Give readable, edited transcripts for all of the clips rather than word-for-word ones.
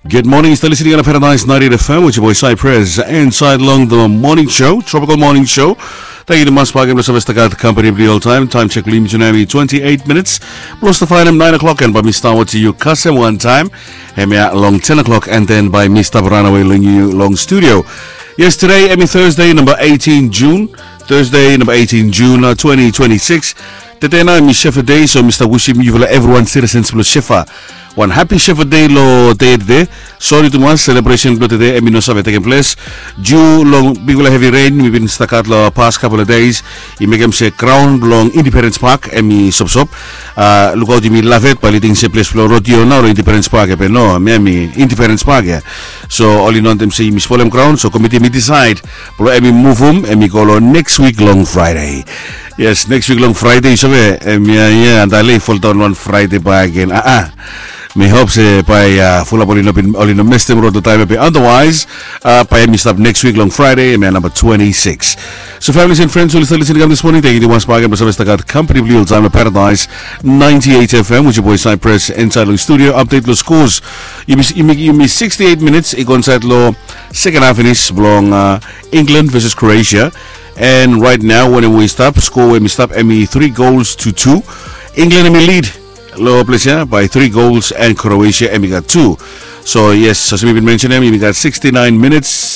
Good morning, still listening on Paradise 90 FM with your boy Cypress inside along the morning show, tropical morning show. Thank you to Mas Pagam sa Vestagat Company of Real Time. Time check Lim Junami 28 minutes. Plus the final 9 o'clock and by Mr. What you Kasem one time. Hemia along 10 o'clock and then by Mr. Branaway long studio. Yes, today, Thursday, number 18 June. Thursday, number 18 June 2026. Today na mi Shepherd Day, so Mr. Wishim you everyone citizens plus Shepherd. One happy Shepherd Day lo today. Sorry to mas celebration lo today no sabe taking place. Due long big heavy rain we've been stuck out the past couple of days. I make him say crown long Independence Park emi sop. Look out me love it paliting se place lo rodeo na Independence Park pe no mi Independence Park ya. So all in on them say Miss Polem Crown so committee me decide plo emi move emi call next week long Friday. Yes, next week long Friday so yeah and I fall down on Friday pa again. Me hope say by full up all in the mess them road the time otherwise by me stop next week long Friday number 26. So families and friends who are listening this morning, thank you to once again for Company of Real Time of Paradise 98 FM with your boy Cypress inside the studio. Update the scores. You miss 68 minutes. It inside the second half finish belong England versus Croatia. And right now when we stop score we stop 3 goals to 2. England lead lower place by 3 goals and Croatia got 2. So yes, as we've been mentioning, we got 69 minutes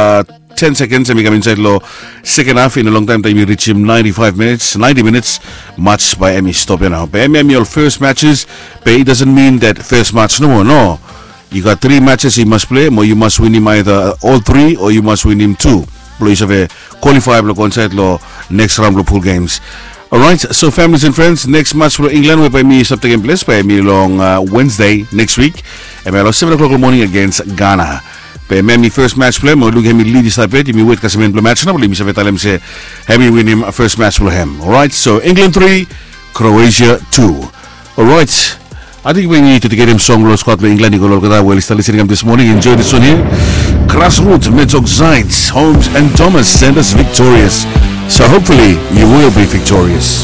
10 seconds and we come inside low second half in a long time we reach him 90 minutes match by stop now. By your first matches, but it doesn't mean that first match no. You got 3 matches you must play, or you must win him either all 3 or you must win him 2. Please have a qualified look inside low next round of pool games. Alright, so families and friends, next match for England will by me stop taking place by me long Wednesday next week and by 7 o'clock in the morning against Ghana. By me first match play, mo look him lead this type it, me wait kasi men play match na, but me sabi talim say, hemi win him first match for him. Alright, so England 3, Croatia 2. Alright, I think we need to get him song lo squad by England. You go look at that while he's listening this morning. Enjoy this one here. Grassroots, Medzog Holmes and Thomas send us victorious. So hopefully you will be victorious.